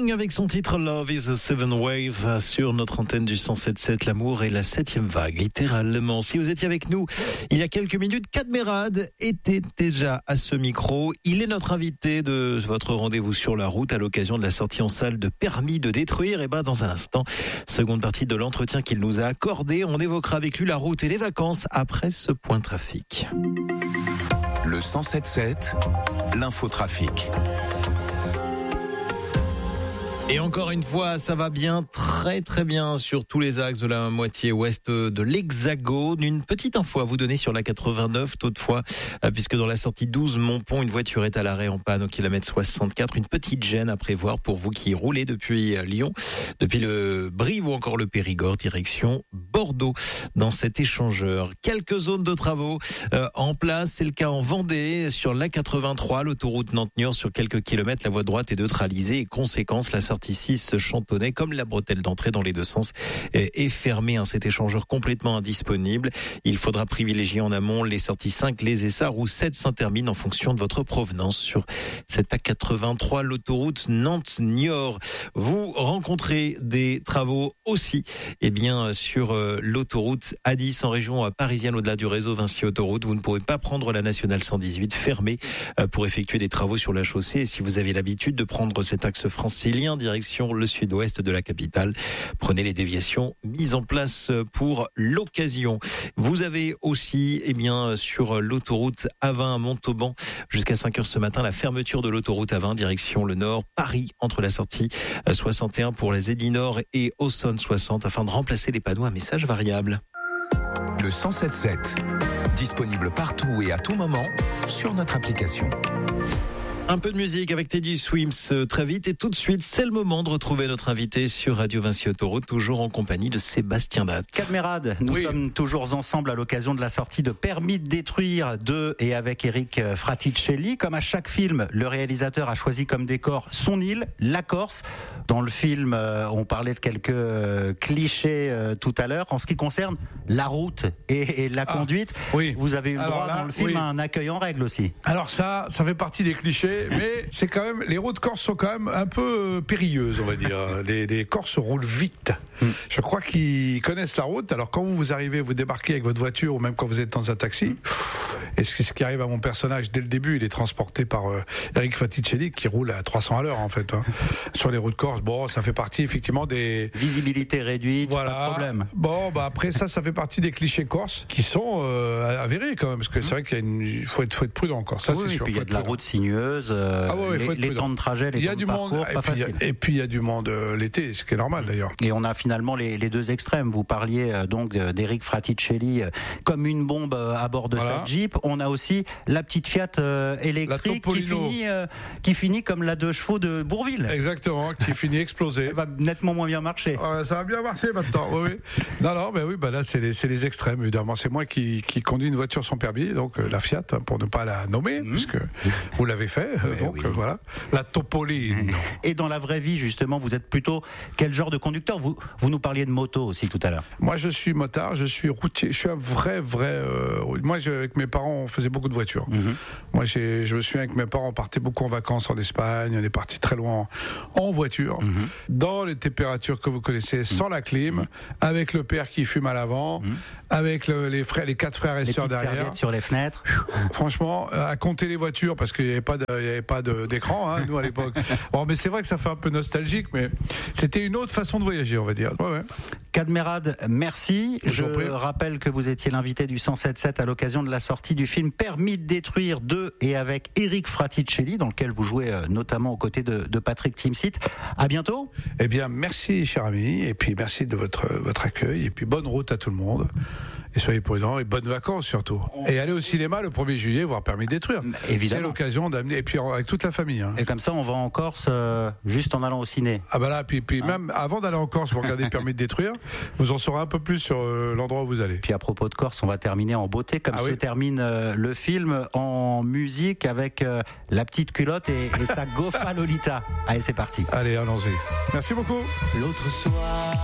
Sting avec son titre Love is a Seven Wave sur notre antenne du 107.7. L'amour est la 7e vague, littéralement. Si vous étiez avec nous il y a quelques minutes, Kadmerad était déjà à ce micro. Il est notre invité de votre rendez-vous sur la route à l'occasion de la sortie en salle de Permis de détruire. Et dans un instant, seconde partie de l'entretien qu'il nous a accordé. On évoquera avec lui la route et les vacances après ce point trafic. Le 107.7, l'infotrafic. Et encore une fois, ça va bien, très très bien sur tous les axes de la moitié ouest de l'Hexagone. Une petite info à vous donner sur la 89, toutefois, puisque dans la sortie 12 Montpont, une voiture est à l'arrêt en panne au kilomètre 64. Une petite gêne à prévoir pour vous qui roulez depuis Lyon, depuis le Brive ou encore le Périgord, direction Bordeaux, dans cet échangeur. Quelques zones de travaux en place, c'est le cas en Vendée, sur la 83, l'autoroute Nantes-Niort, sur quelques kilomètres, la voie droite est neutralisée et conséquence, la sortie 6 Chantonnay, comme la bretelle d'entrée dans les deux sens, est fermée. Cet échangeur complètement indisponible. Il faudra privilégier en amont les sorties 5, les Essarts ou 7 Saint-Hermine en fonction de votre provenance sur cette A83, l'autoroute Nantes-Niort. Vous rencontrez des travaux aussi, sur l'autoroute A10 en région parisienne au-delà du réseau Vinci Autoroute. Vous ne pourrez pas prendre la nationale 118 fermée pour effectuer des travaux sur la chaussée. Et si vous avez l'habitude de prendre cet axe francilien direction le sud-ouest de la capitale, prenez les déviations mises en place pour l'occasion. Vous avez aussi, sur l'autoroute A20 à Montauban, jusqu'à 5h ce matin, la fermeture de l'autoroute A20 direction le nord, Paris, entre la sortie 61 pour les Zeddy Nord et Auxonne 60, afin de remplacer les panneaux à message variable. Le 107.7, disponible partout et à tout moment sur notre application. Un peu de musique avec Teddy Swims très vite, et tout de suite, c'est le moment de retrouver notre invité sur Radio Vinci Autoroute, toujours en compagnie de Sébastien Datte. Kadmerad, nous sommes toujours ensemble à l'occasion de la sortie de Permis de détruire de et avec Eric Fraticelli. Comme à chaque film, le réalisateur a choisi comme décor son île, la Corse. Dans le film, on parlait de quelques clichés tout à l'heure. En ce qui concerne la route et la conduite, vous avez eu le droit dans le film à un accueil en règle aussi. Alors ça fait partie des clichés. Mais c'est quand même, les routes corses sont quand même un peu périlleuses, on va dire. Les Corses roulent vite. Je crois qu'ils connaissent la route. Alors quand vous arrivez, vous débarquez avec votre voiture, ou même quand vous êtes dans un taxi, et ce qui arrive à mon personnage dès le début, il est transporté par Eric Fraticelli, qui roule à 300 à l'heure en fait, sur les routes corses. Bon, ça fait partie effectivement des visibilité réduite, pas de problème. Bon, après ça fait partie des clichés corses qui sont avérés quand même, parce que c'est vrai qu'il faut être prudent encore. Ça c'est sûr. Et puis il y a de la route sinueuse. Les temps de trajet, les temps de parcours, pas facile. Et puis il y a du monde l'été, ce qui est normal d'ailleurs. Et on a finalement les deux extrêmes. Vous parliez donc d'Eric Fraticelli comme une bombe à bord de sa Jeep. On a aussi la petite Fiat électrique qui finit comme la 2 chevaux de Bourvil. Exactement, qui finit explosée. Elle va nettement moins bien marcher. Ça va bien marcher maintenant. Oui. Non, là c'est les extrêmes évidemment. C'est moi qui conduis une voiture sans permis, donc la Fiat, pour ne pas la nommer, puisque vous l'avez fait. Voilà, la Topolino. Et dans la vraie vie, justement, vous êtes plutôt quel genre de conducteur ? Vous nous parliez de moto aussi tout à l'heure. Moi, je suis motard, je suis routier, je suis un vrai. Moi, avec mes parents, on faisait beaucoup de voitures. Moi, je me souviens avec mes parents, on partait beaucoup en vacances en Espagne, on est parti très loin en voiture, dans les températures que vous connaissez, sans la clim, avec le père qui fume à l'avant, avec les 4 frères et sœurs derrière, sur les fenêtres. Franchement, à compter les voitures, parce qu'il n'y avait pas d'écran, nous à l'époque. Bon, mais c'est vrai que ça fait un peu nostalgique, mais c'était une autre façon de voyager, on va dire. Kadmerad, merci. Je rappelle que vous étiez l'invité du 107.7 à l'occasion de la sortie du film Permis de détruire de et avec Eric Fraticelli, dans lequel vous jouez notamment aux côtés de Patrick Timsit. À bientôt. Eh bien, merci, cher ami, et puis merci de votre accueil, et puis bonne route à tout le monde. Et soyez prudents et bonnes vacances surtout. Et allez au cinéma le 1er juillet voir Permis de détruire. Évidemment. C'est l'occasion d'amener, et puis avec toute la famille. Et comme ça, on va en Corse juste en allant au ciné. Puis même avant d'aller en Corse, vous regardez Permis de détruire, vous en saurez un peu plus sur l'endroit où vous allez. Puis à propos de Corse, on va terminer en beauté, comme se termine le film, en musique avec la petite culotte et sa Gofa Lolita. Allez, c'est parti. Allez, allons-y. Merci beaucoup. L'autre soir.